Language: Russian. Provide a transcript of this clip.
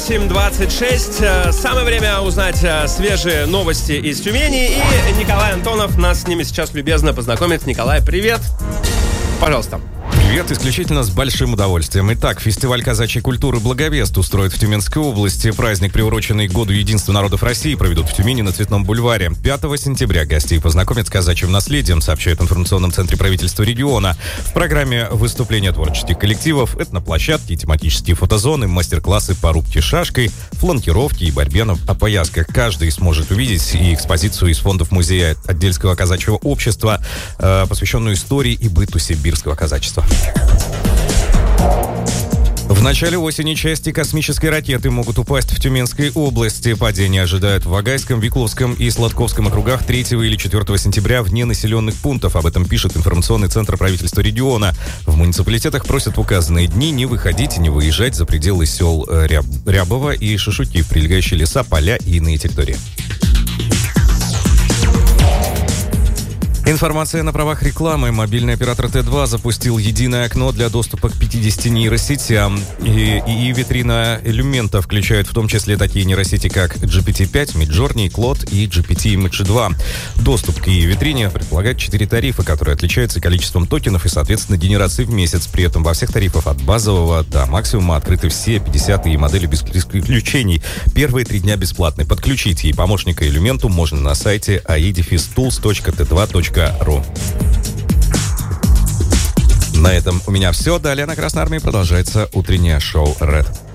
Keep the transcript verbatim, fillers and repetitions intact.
восемь двадцать шесть. Самое время узнать свежие новости из Тюмени. И Николай Антонов нас с ними сейчас любезно познакомит. Николай, привет. Пожалуйста. Привет, исключительно с большим удовольствием. Итак, фестиваль казачьей культуры «Благовест» устроит в Тюменской области. Праздник, приуроченный к Году единства народов России, проведут в Тюмени на Цветном бульваре. пятого сентября гостей познакомят с казачьим наследием, сообщают в информационном центре правительства региона. В программе выступления творческих коллективов, этноплощадки, тематические фотозоны, мастер-классы по рубке шашкой, фланкировки и борьбе на опоясках. Каждый сможет увидеть и экспозицию из фондов Музея Отдельского казачьего общества, э, посвященную истории и быту сибирского казачества. В начале осени части космической ракеты могут упасть в Тюменской области. Падение ожидают в Вагайском, Викловском и Сладковском округах третьего или четвёртого сентября вне населенных пунктов. Об этом пишет информационный центр правительства региона. В муниципалитетах просят в указанные дни не выходить и не выезжать за пределы сел Ряб... Рябово и Шишуки в прилегающие леса, поля и иные территории. Информация на правах рекламы. Мобильный оператор Т два запустил единое окно для доступа к пятидесяти нейросетям. И, и, и витрина Элемента включает в том числе такие нейросети, как джи пи ти пять, Midjourney, Claude и джи пи ти Image два. Доступ к витрине предполагает четыре тарифа, которые отличаются количеством токенов и, соответственно, генерацией в месяц. При этом во всех тарифах от базового до максимума открыты все пятьдесят и модели без исключений. Первые три дня бесплатны. Подключить ей помощника Элементу можно на сайте эй ай дефис тулс точка ти два точка ру. На этом у меня все. Далее на Красной Армии продолжается утреннее шоу «Ред».